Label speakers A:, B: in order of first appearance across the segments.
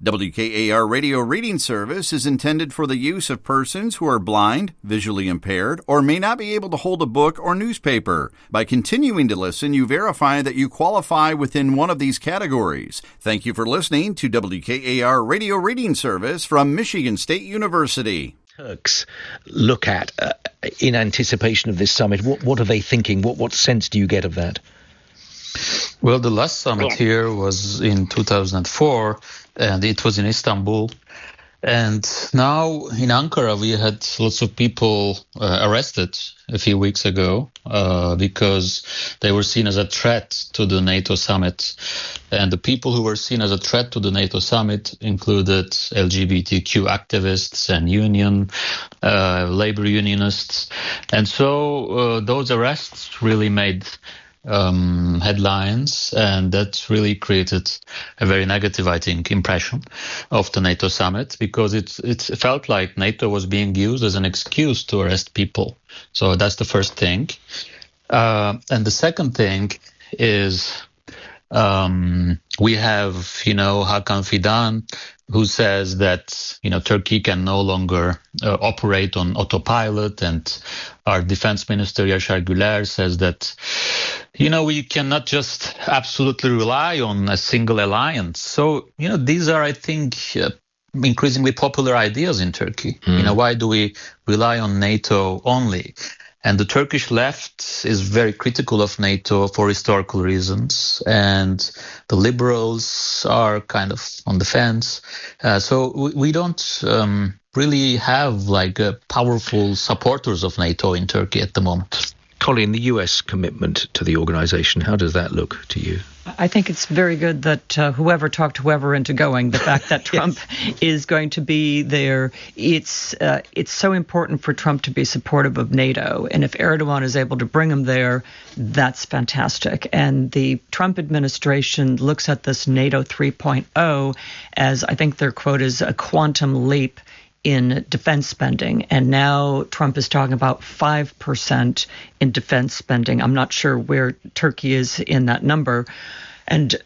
A: WKAR Radio Reading Service is intended for the use of persons who are blind, visually impaired, or may not be able to hold a book or newspaper. By continuing to listen, you verify that you qualify within one of these categories. Thank you for listening to WKAR Radio Reading Service from Michigan State University.
B: Turks look at in anticipation of this summit? What are they thinking? What sense do you get of that?
C: Well, the last summit here was in 2004, and it was in Istanbul. And now in Ankara, we had lots of people arrested a few weeks ago because they were seen as a threat to the NATO summit. And the people who were seen as a threat to the NATO summit included LGBTQ activists and labor unionists. And so those arrests really made headlines, and that really created a very negative, I think, impression of the NATO summit, because it felt like NATO was being used as an excuse to arrest people. So that's the first thing. And the second thing is we have, Hakan Fidan, who says that, Turkey can no longer operate on autopilot. And our defense minister, Yaşar Güler, says that, we cannot just absolutely rely on a single alliance. So, these are, I think, increasingly popular ideas in Turkey. Why do we rely on NATO only? And the Turkish left is very critical of NATO for historical reasons, and the liberals are kind of on the fence. So we don't really have powerful supporters of NATO in Turkey at the moment.
B: Colin, the US commitment to the organization, how does that look to you?
D: I think it's very good that whoever talked whoever into going. The fact that Trump is going to be there, it's so important for Trump to be supportive of NATO. And if Erdogan is able to bring him there, that's fantastic. And the Trump administration looks at this NATO 3.0 as, I think their quote is, a quantum leap in defense spending. And now Trump is talking about 5% in defense spending. I'm not sure where Turkey is in that number. And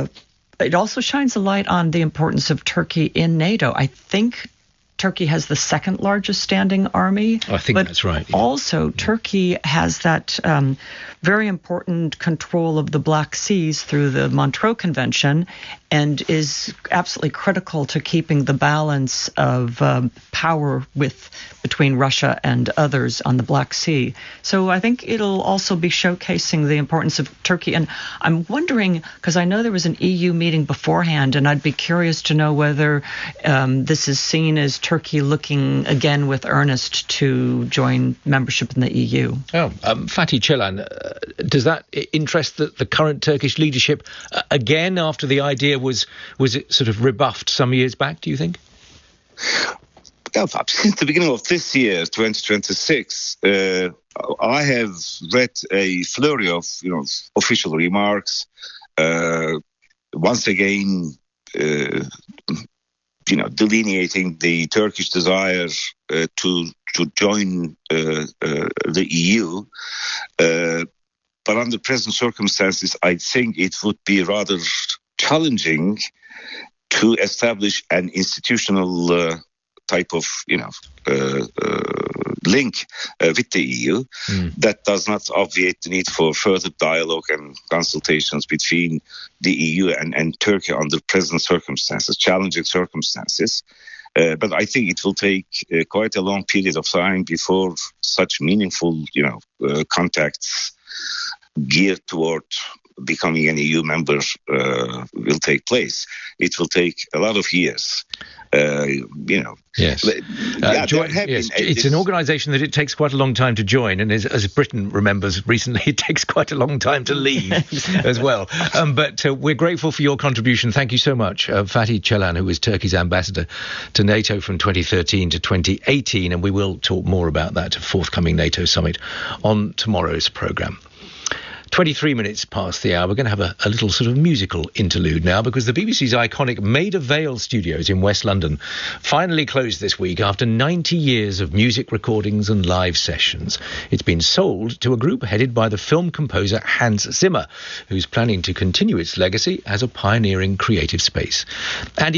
D: it also shines a light on the importance of Turkey in NATO. I think Turkey has the second largest standing army.
B: I think that's right.
D: Yeah. Also, Turkey has that very important control of the Black Seas through the Montreux Convention, and is absolutely critical to keeping the balance of power between Russia and others on the Black Sea. So I think it'll also be showcasing the importance of Turkey. And I'm wondering, because I know there was an EU meeting beforehand, and I'd be curious to know whether this is seen as Turkey looking again with earnest to join membership in the EU.
B: Fatih Çelan, does that interest the current Turkish leadership again after the idea was it sort of rebuffed some years back, do you think?
E: Yeah, since the beginning of this year, 2026, I have read a flurry of official remarks. Once again, delineating the Turkish desire to join the EU. But under present circumstances, I think it would be rather challenging to establish an institutional type of, link with the EU that does not obviate the need for further dialogue and consultations between the EU and Turkey under present circumstances, challenging circumstances. But I think it will take quite a long period of time before such meaningful, contacts geared toward becoming an EU member will take place. It will take a lot of years.
B: Yes. It's an organisation that it takes quite a long time to join, and as Britain remembers recently, it takes quite a long time to leave as well. But we're grateful for your contribution. Thank you so much, Fatih Çelan, who was Turkey's ambassador to NATO from 2013 to 2018, and we will talk more about that forthcoming NATO summit on tomorrow's programme. 23 minutes past the hour. We're going to have a little sort of musical interlude now, because the BBC's iconic Maida Vale studios in West London finally closed this week after 90 years of music recordings and live sessions. It's been sold to a group headed by the film composer Hans Zimmer, who's planning to continue its legacy as a pioneering creative space. Andy